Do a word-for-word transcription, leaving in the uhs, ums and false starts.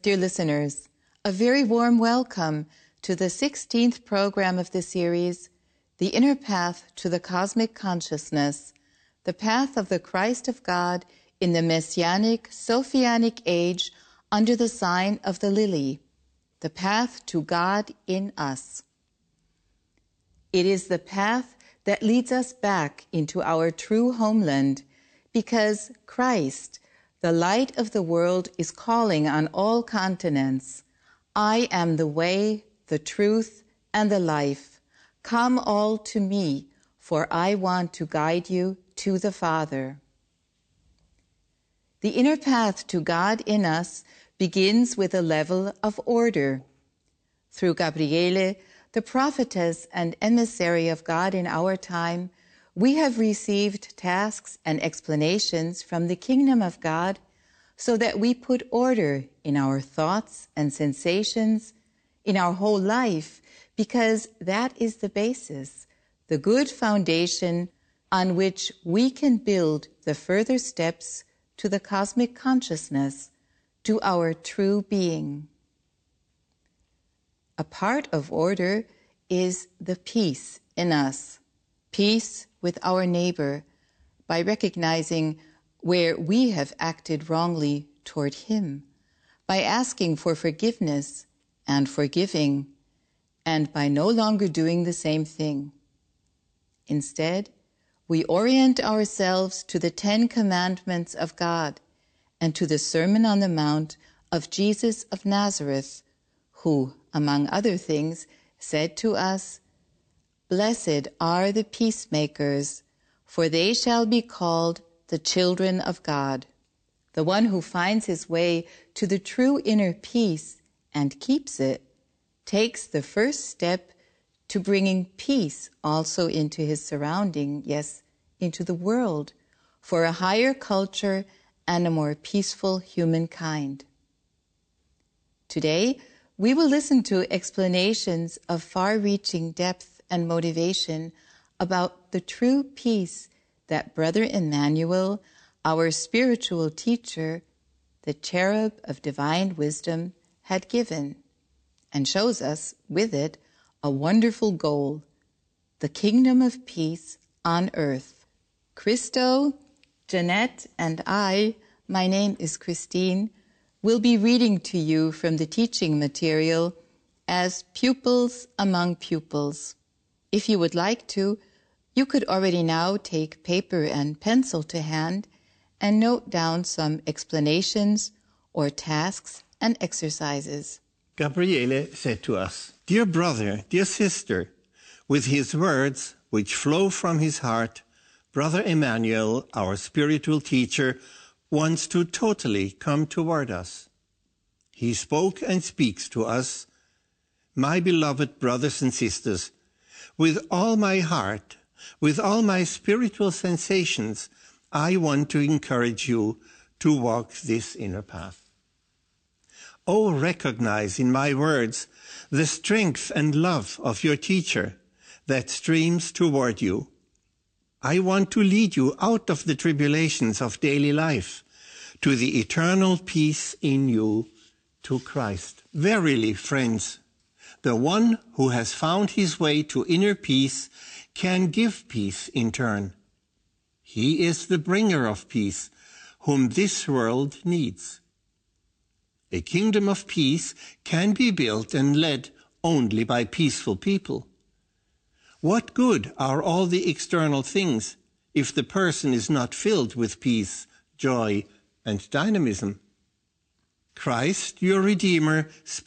Dear listeners, a very warm welcome to the sixteenth program of the series, The Inner Path to the Cosmic Consciousness, the path of the Christ of God in the Messianic, Sophianic age under the sign of the lily, the path to God in us. It is the path that leads us back into our true homeland, because Christ, the light of the world, is calling on all continents. I am the way, the truth, and the life. Come all to me, for I want to guide you to the Father. The inner path to God in us begins with a level of order. Through Gabriele, the prophetess and emissary of God in our time, we have received tasks and explanations from the kingdom of God so that we put order in our thoughts and sensations, in our whole life, because that is the basis, the good foundation on which we can build the further steps to the cosmic consciousness, to our true being. A part of order is the peace in us, peace with our neighbor, by recognizing where we have acted wrongly toward him, by asking for forgiveness and forgiving, and by no longer doing the same thing. Instead, we orient ourselves to the Ten Commandments of God and to the Sermon on the Mount of Jesus of Nazareth, who, among other things, said to us, "Blessed are the peacemakers, for they shall be called the children of God." The one who finds his way to the true inner peace and keeps it takes the first step to bringing peace also into his surrounding, yes, into the world, for a higher culture and a more peaceful humankind. Today, we will listen to explanations of far-reaching depth and motivation about the true peace that Brother Emmanuel, our spiritual teacher, the cherub of divine wisdom, had given, and shows us with it a wonderful goal, the kingdom of peace on earth. Christo, Jeanette, and I, my name is Christine, will be reading to you from the teaching material as pupils among pupils. If you would like to, you could already now take paper and pencil to hand and note down some explanations or tasks and exercises. Gabriele said to us, "Dear brother, dear sister, with his words, which flow from his heart, Brother Emmanuel, our spiritual teacher, wants to totally come toward us. He spoke and speaks to us, my beloved brothers and sisters, with all my heart, with all my spiritual sensations, I want to encourage you to walk this inner path. Oh, recognize in my words the strength and love of your teacher that streams toward you. I want to lead you out of the tribulations of daily life to the eternal peace in you, to Christ. Verily, friends, the one who has found his way to inner peace can give peace in turn. He is the bringer of peace, whom this world needs. A kingdom of peace can be built and led only by peaceful people. What good are all the external things if the person is not filled with peace, joy, and dynamism? Christ, your Redeemer,